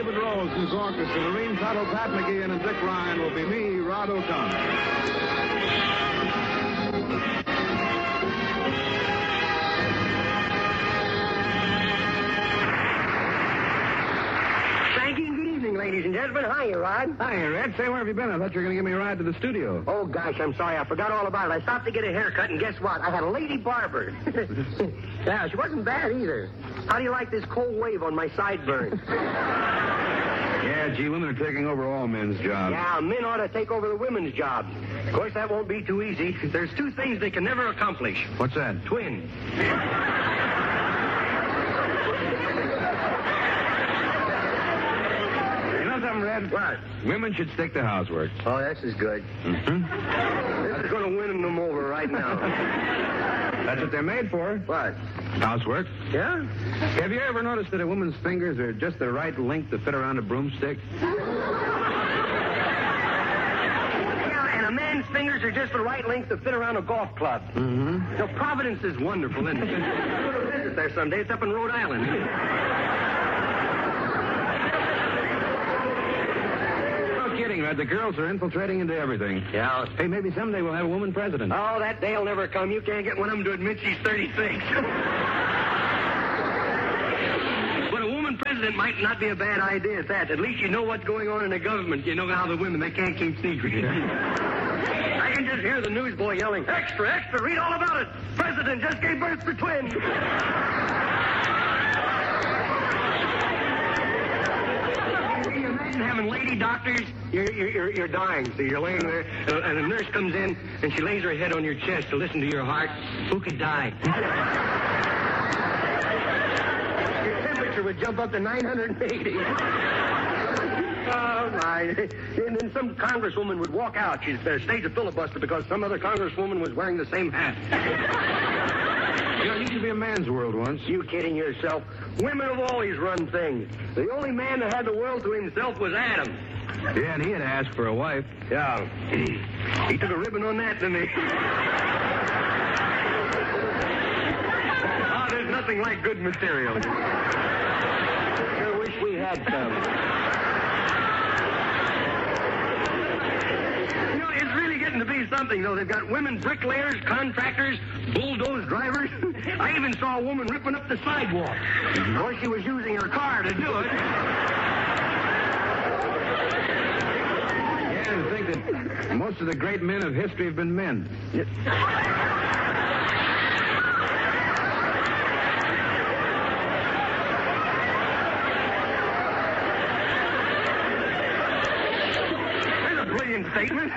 David Rose and his orchestra, Lorene Tuttle, Pat McGeehan, and Dick Ryan will be me, Rod O'Connor. Ladies and gentlemen, hiya, Rod. Hi, Red. Say, where have you been? I thought you were going to give me a ride to the studio. Oh, gosh, I'm sorry. I forgot all about it. I stopped to get a haircut, and guess what? I had a lady barber. Yeah, she wasn't bad either. How do you like this cold wave on my sideburns? Yeah, gee, women are taking over all men's jobs. Yeah, men ought to take over the women's jobs. Of course, that won't be too easy. There's two things they can never accomplish. What's that? Twins. Red? What? Women should stick to housework. Oh, this is good. Mm-hmm. This is going to win them over right now. That's what they're made for. What? Housework. Yeah? Have you ever noticed that a woman's fingers are just the right length to fit around a broomstick? Yeah, and a man's fingers are just the right length to fit around a golf club. Mm-hmm. So Providence is wonderful, isn't it? Go to visit there someday. It's up in Rhode Island. Kidding, Red. The girls are infiltrating into everything. Yeah. Hey, maybe someday we'll have a woman president. Oh, that day'll never come. You can't get one of them to admit she's 36. But a woman president might not be a bad idea at that. At least you know what's going on in the government. You know how the women, they can't keep secrets. I can just hear the newsboy yelling, "Extra, extra, read all about it. President just gave birth to twins." Having lady doctors, you're dying. So you're laying there, and a nurse comes in, and she lays her head on your chest to listen to your heart. Who could die? Your temperature would jump up to 980. Oh, my. And then some congresswoman would walk out. She'd stage a filibuster because some other congresswoman was wearing the same hat. You know, it used to be a man's world once. You kidding yourself? Women have always run things. The only man that had the world to himself was Adam. Yeah, and he had asked for a wife. Yeah. He took a ribbon on that, didn't he? Oh, there's nothing like good material. Sure wish we had some. You know, it's really getting to be something, though. They've got women bricklayers, contractors, bulldoze drivers. I even saw a woman ripping up the sidewalk. Of course, she was using her car to do it. Yeah, and think that most of the great men of history have been men. There's a brilliant statement.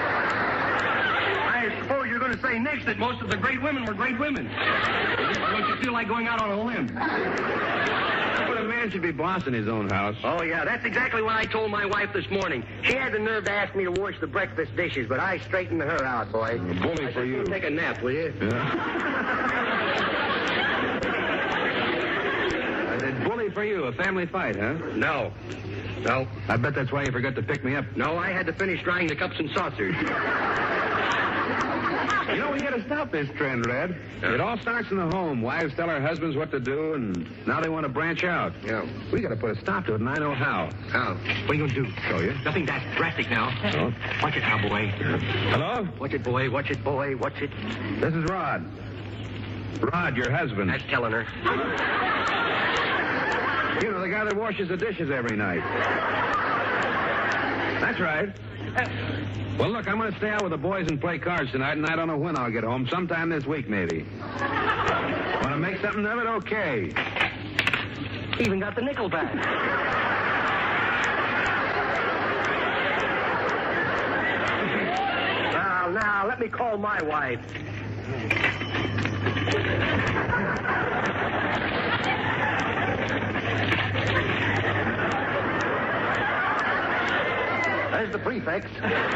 I suppose you're going to say next that most of the great women were great women. Don't you feel like going out on a limb? But a man should be boss in his own house. Oh, yeah, that's exactly what I told my wife this morning. She had the nerve to ask me to wash the breakfast dishes, but I straightened her out, boy. Bully for you. Take a nap, will you? Yeah. I said, bully for you. A family fight, huh? No. No. I bet that's why you forgot to pick me up. No, I had to finish drying the cups and saucers. You know, we got to stop this trend, Red. Yeah. It all starts in the home. Wives tell their husbands what to do, and now they want to branch out. Yeah. We got to put a stop to it, and I know how. How? What are you going to do? Show you. Nothing that drastic now. Oh. Watch it now, boy. Hello? Watch it, boy. Watch it, boy. Watch it. This is Rod. Rod, your husband. That's telling her. You know, the guy that washes the dishes every night. That's right. Well, look, I'm going to stay out with the boys and play cards tonight, and I don't know when I'll get home. Sometime this week, maybe. Want to make something of it? Okay. Even got the nickel back. Now, let me call my wife. There's the prefix.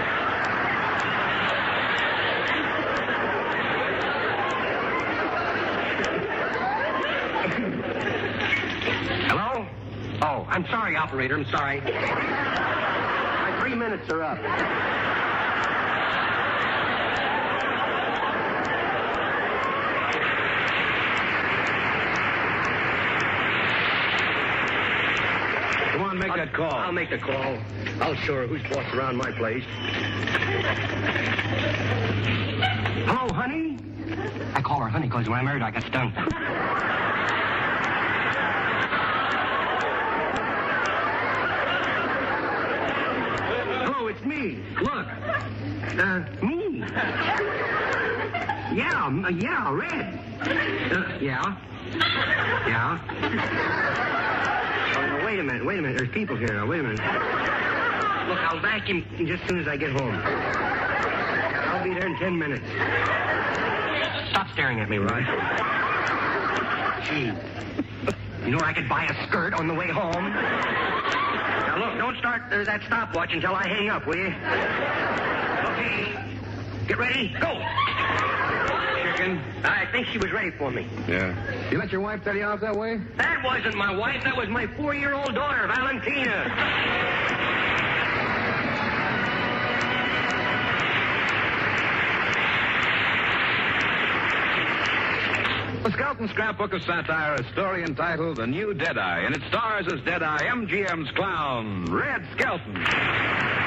Hello? Oh, I'm sorry, operator. I'm sorry. My 3 minutes are up. and make that call. I'll make the call. I'll show her who's boss around my place. Hello, honey? I call her honey because when I married her, I got stung. Hello, it's me. Look. Me. Yeah, Red. Yeah. Oh, wait a minute. There's people here. Now, wait a minute. Look, I'll vacuum just as soon as I get home. I'll be there in 10 minutes. Stop staring at me, Rod. Gee. You know I could buy a skirt on the way home? Now, look, don't start that stopwatch until I hang up, will you? Okay. Get ready. Go. Chicken. I think she was ready for me. Yeah. You let your wife tell you off that way? That wasn't my wife. That was my 4-year-old daughter, Valentina. The Skelton Scrapbook of Satire, a story entitled The New Deadeye, and it stars as Deadeye MGM's clown, Red Skelton.